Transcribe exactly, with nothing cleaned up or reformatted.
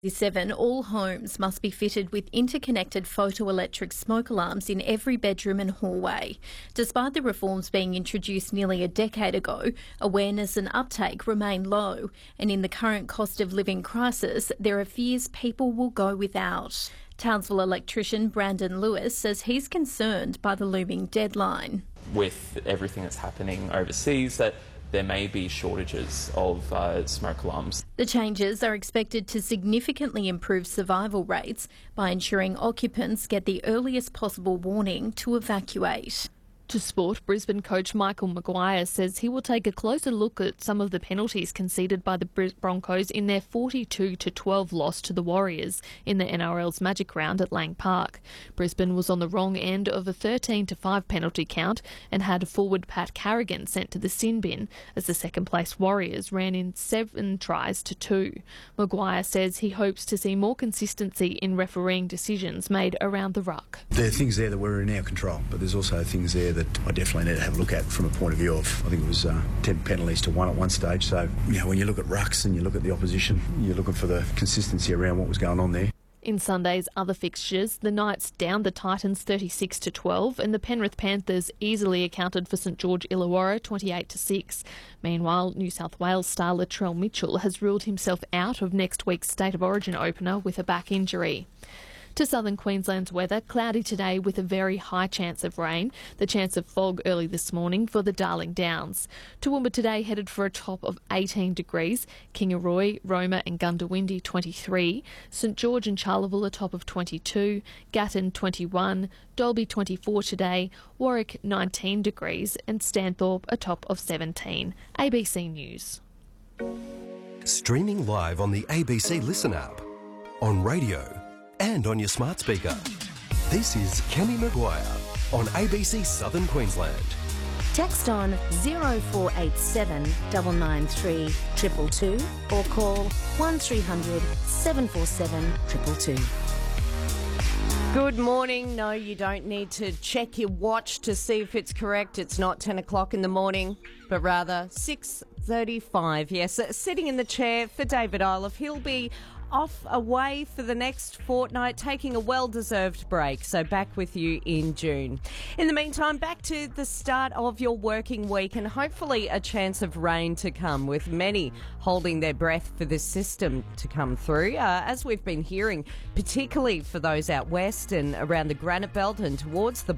Seven, all homes must be fitted with interconnected photoelectric smoke alarms in every bedroom and hallway. Despite the reforms being introduced nearly a decade ago, awareness and uptake remain low, and in the current cost of living crisis, there are fears people will go without. Townsville electrician Brandon Lewis says he's concerned by the looming deadline. With everything that's happening overseas, that there may be shortages of uh, smoke alarms. The changes are expected to significantly improve survival rates by ensuring occupants get the earliest possible warning to evacuate. To sport, Brisbane coach Michael Maguire says he will take a closer look at some of the penalties conceded by the Broncos in their forty-two to twelve loss to the Warriors in the N R L's Magic Round at Lang Park. Brisbane was on the wrong end of a thirteen to five penalty count and had forward Pat Carrigan sent to the sin bin as the second-place Warriors ran in seven tries to two. Maguire says he hopes to see more consistency in refereeing decisions made around the ruck. There are things there that were in our control, but there's also things there that I definitely need to have a look at from a point of view of, I think it was uh, ten penalties to one at one stage. So, you know, when you look at rucks and you look at the opposition, you're looking for the consistency around what was going on there. In Sunday's other fixtures, the Knights downed the Titans thirty-six to twelve and the Penrith Panthers easily accounted for St George Illawarra twenty-eight to six. Meanwhile, New South Wales star Latrell Mitchell has ruled himself out of next week's State of Origin opener with a back injury. To southern Queensland's weather, cloudy today with a very high chance of rain, the chance of fog early this morning for the Darling Downs. Toowoomba today headed for a top of eighteen degrees, Kingaroy, Roma and Gundawindi twenty-three, St George and Charleville a top of twenty-two, Gatton twenty-one, Dalby twenty-four today, Warwick nineteen degrees and Stanthorpe a top of seventeen. A B C News. Streaming live on the A B C Listen app, on radio and on your smart speaker. This is Kenny Maguire on A B C Southern Queensland. Text on zero four eight seven nine nine three two two two or call one three hundred seven four seven two two two. Good morning. No, you don't need to check your watch to see if it's correct. It's not ten o'clock in the morning, but rather six thirty-five. Yes, uh, sitting in the chair for David Iliff. He'll be off away for the next fortnight, taking a well-deserved break. So back with you in June. In the meantime, back to the start of your working week and hopefully a chance of rain to come, with many holding their breath for this system to come through. Uh, as we've been hearing, particularly for those out west and around the Granite Belt and towards the